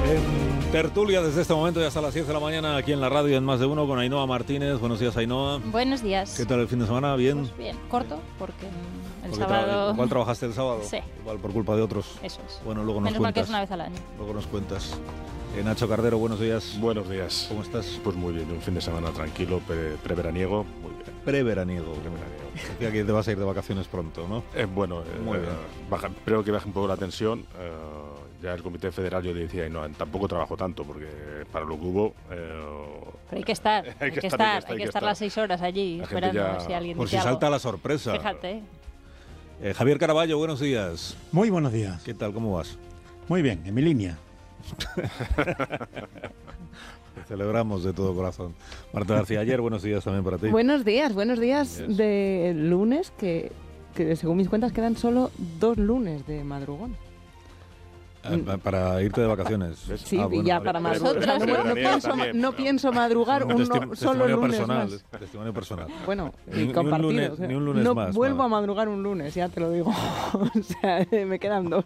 En tertulia desde este momento y hasta las 10 de la mañana aquí en la radio en Más de Uno con Ainhoa Martínez. Buenos días, Ainhoa. Buenos días. ¿Qué tal el fin de semana? ¿Bien? Pues bien, corto, porque el sábado... ¿Igual trabajaste el sábado? Sí. Igual por culpa de otros. Eso es. Bueno, luego nos Menos mal que cuentas. es una vez al año. Luego nos cuentas. Nacho Cardero, buenos días. Buenos días. ¿Cómo estás? Pues muy bien, un fin de semana tranquilo, preveraniego, muy bien. Preveraniego. Decía que te vas a ir de vacaciones pronto, ¿no? Bueno, Muy bien. espero que baje un poco la tensión. Ya el Comité Federal yo le decía, no, tampoco trabajo tanto, porque para lo que hubo... Pero hay que estar, hay que estar las 6 horas allí La gente esperando ya- a ver si alguien Por dice si algo. salta la sorpresa. Fíjate. Javier Caraballo, buenos días. Muy buenos días. ¿Qué tal? ¿Cómo vas? Muy bien, en mi línea. Te celebramos de todo corazón. Marta García Ayer, buenos días también para ti. Buenos días Yes. de lunes, que según mis cuentas quedan solo 2 lunes de madrugón. Para irte de vacaciones. ¿Ves? Sí, Bueno, y ya vale. para más. Nosotras, No, ¿no? no pienso madrugar solo Testimonio lunes personal. más. Testimonio personal. Bueno, Ni un compartidos. lunes- ni un lunes no más, vuelvo nada. a madrugar un lunes, ya te lo digo. O sea, me quedan 2.